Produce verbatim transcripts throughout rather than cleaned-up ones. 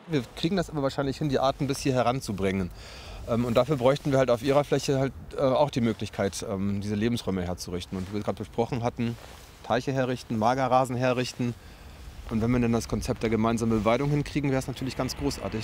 Wir kriegen das aber wahrscheinlich hin, die Arten bis hier heranzubringen. Und dafür bräuchten wir halt auf ihrer Fläche halt auch die Möglichkeit, diese Lebensräume herzurichten. Und wie wir gerade besprochen hatten, Teiche herrichten, Magerrasen herrichten. Und wenn wir dann das Konzept der gemeinsamen Beweidung hinkriegen, wäre es natürlich ganz großartig.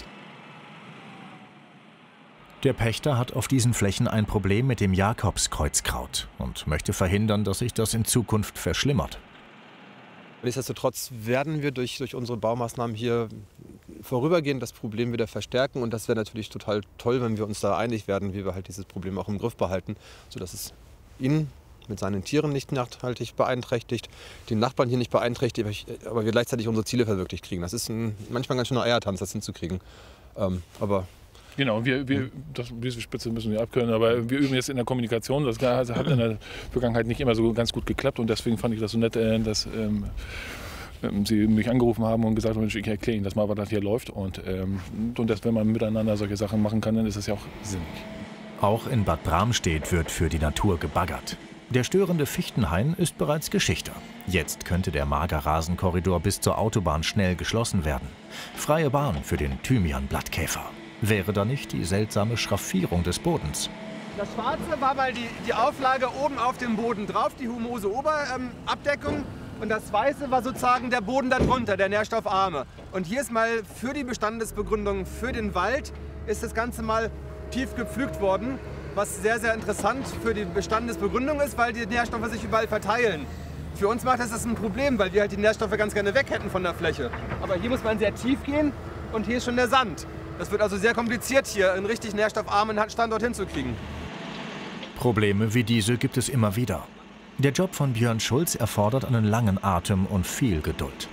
Der Pächter hat auf diesen Flächen ein Problem mit dem Jakobskreuzkraut und möchte verhindern, dass sich das in Zukunft verschlimmert. Nichtsdestotrotz werden wir durch, durch unsere Baumaßnahmen hier vorübergehend das Problem wieder verstärken. Und das wäre natürlich total toll, wenn wir uns da einig werden, wie wir halt dieses Problem auch im Griff behalten, sodass es ihn mit seinen Tieren nicht nachhaltig beeinträchtigt, den Nachbarn hier nicht beeinträchtigt, aber wir gleichzeitig unsere Ziele verwirklicht kriegen. Das ist ein, manchmal ein ganz schöner Eiertanz, das hinzukriegen. Ähm, aber Genau, wir, wir, das, diese Spitze müssen wir abkönnen, aber wir üben jetzt in der Kommunikation. Das hat in der Vergangenheit nicht immer so ganz gut geklappt und deswegen fand ich das so nett, dass ähm, Sie mich angerufen haben und gesagt haben, ich erkläre Ihnen das mal, was das hier läuft. Und, ähm, und dass, wenn man miteinander solche Sachen machen kann, dann ist das ja auch sinnig. Auch in Bad Bramstedt wird für die Natur gebaggert. Der störende Fichtenhain ist bereits Geschichte. Jetzt könnte der Magerrasenkorridor bis zur Autobahn schnell geschlossen werden. Freie Bahn für den Thymian-Blattkäfer. Wäre da nicht die seltsame Schraffierung des Bodens? Das Schwarze war mal die, die Auflage oben auf dem Boden drauf, die humose Oberabdeckung. Ähm, und das Weiße war sozusagen der Boden darunter, der nährstoffarme. Und hier ist mal für die Bestandesbegründung für den Wald, ist das Ganze mal tief gepflügt worden. Was sehr, sehr interessant für die Bestandesbegründung ist, weil die Nährstoffe sich überall verteilen. Für uns macht das ein Problem, weil wir halt die Nährstoffe ganz gerne weg hätten von der Fläche. Aber hier muss man sehr tief gehen und hier ist schon der Sand. Das wird also sehr kompliziert, hier einen richtig nährstoffarmen Standort hinzukriegen. Probleme wie diese gibt es immer wieder. Der Job von Björn Schulz erfordert einen langen Atem und viel Geduld.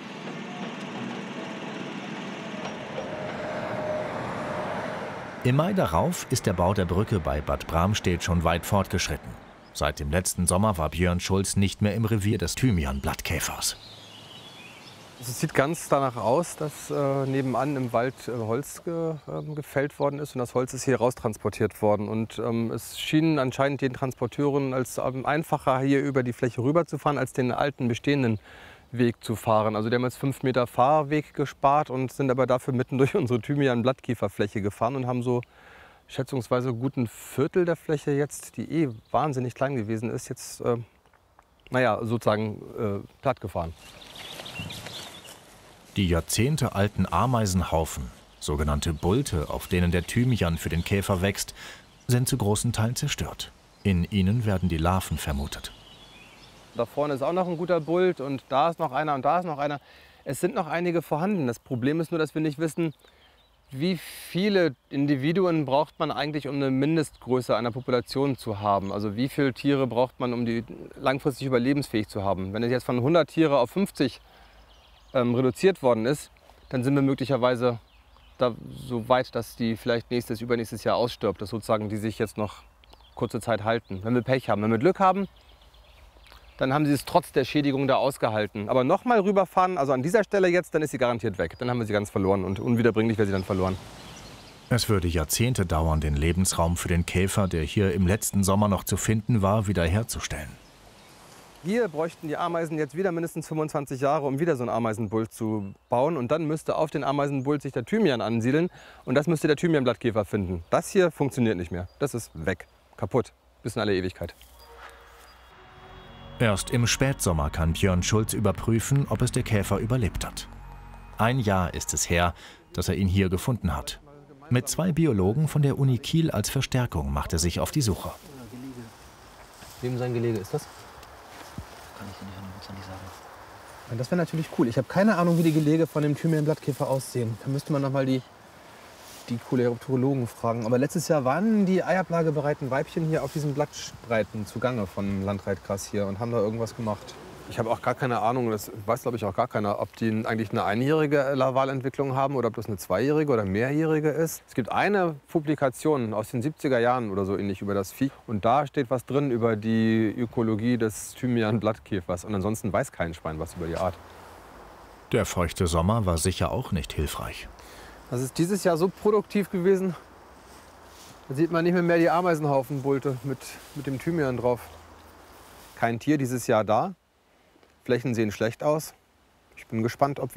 Im Mai darauf ist der Bau der Brücke bei Bad Bramstedt schon weit fortgeschritten. Seit dem letzten Sommer war Björn Schulz nicht mehr im Revier des Thymian-Blattkäfers. Es sieht ganz danach aus, dass äh, nebenan im Wald äh, Holz ge, äh, gefällt worden ist und das Holz ist hier raustransportiert worden. Und ähm, es schien anscheinend den Transporteuren als ähm, einfacher hier über die Fläche rüber zu fahren, als den alten bestehenden Weg zu fahren. Also die haben jetzt fünf Meter Fahrweg gespart und sind aber dafür mitten durch unsere Thymian-Blattkäferfläche gefahren und haben so schätzungsweise gut ein Viertel der Fläche jetzt, die eh wahnsinnig klein gewesen ist, jetzt äh, naja, sozusagen äh, platt gefahren. Die jahrzehntealten Ameisenhaufen, sogenannte Bulte, auf denen der Thymian für den Käfer wächst, sind zu großen Teilen zerstört. In ihnen werden die Larven vermutet. Da vorne ist auch noch ein guter Bult und da ist noch einer und da ist noch einer. Es sind noch einige vorhanden. Das Problem ist nur, dass wir nicht wissen, wie viele Individuen braucht man eigentlich, um eine Mindestgröße einer Population zu haben. Also wie viele Tiere braucht man, um die langfristig überlebensfähig zu haben. Wenn es jetzt von hundert Tiere auf fünfzig ähm, reduziert worden ist, dann sind wir möglicherweise da so weit, dass die vielleicht nächstes, übernächstes Jahr ausstirbt. Dass sozusagen die sich jetzt noch kurze Zeit halten. Wenn wir Pech haben, wenn wir Glück haben, dann haben sie es trotz der Schädigung da ausgehalten. Aber nochmal rüberfahren, also an dieser Stelle jetzt, dann ist sie garantiert weg. Dann haben wir sie ganz verloren und unwiederbringlich wäre sie dann verloren. Es würde Jahrzehnte dauern, den Lebensraum für den Käfer, der hier im letzten Sommer noch zu finden war, wiederherzustellen. Hier bräuchten die Ameisen jetzt wieder mindestens fünfundzwanzig Jahre, um wieder so einen Ameisenbult zu bauen. Und dann müsste auf den Ameisenbult sich der Thymian ansiedeln. Und das müsste der Thymian-Blattkäfer finden. Das hier funktioniert nicht mehr. Das ist weg. Kaputt. Bis in alle Ewigkeit. Erst im Spätsommer kann Björn Schulz überprüfen, ob es der Käfer überlebt hat. Ein Jahr ist es her, dass er ihn hier gefunden hat. Mit zwei Biologen von der Uni Kiel als Verstärkung macht er sich auf die Suche. Wem sein Gelege ist das? Kann ich Ihnen nicht sagen. Das wäre natürlich cool. Ich habe keine Ahnung, wie die Gelege von dem Thymian-Blattkäfer aussehen. Da müsste man noch mal die, die Coleopterologen fragen. Aber letztes Jahr waren die eierplagebereiten Weibchen hier auf diesen Blattspreiten zugange von Landreitgras hier und haben da irgendwas gemacht. Ich habe auch gar keine Ahnung, das weiß glaube ich auch gar keiner, ob die eigentlich eine einjährige Larvalentwicklung haben oder ob das eine zweijährige oder mehrjährige ist. Es gibt eine Publikation aus den siebziger Jahren oder so ähnlich über das Vieh und da steht was drin über die Ökologie des Thymian-Blattkäfers und ansonsten weiß kein Schwein was über die Art. Der feuchte Sommer war sicher auch nicht hilfreich. Das ist dieses Jahr so produktiv gewesen, da sieht man nicht mehr, mehr die Ameisenhaufenbulte mit, mit dem Thymian drauf. Kein Tier dieses Jahr da. Flächen sehen schlecht aus. Ich bin gespannt, ob wir